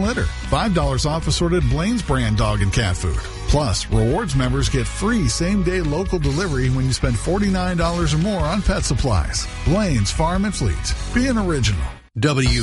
litter. $5 off assorted Blaine's brand dog and cat food. Plus, rewards members get free same-day local delivery when you spend $49 or more on pet supplies. Blaine's Farm and Fleet. Be an original.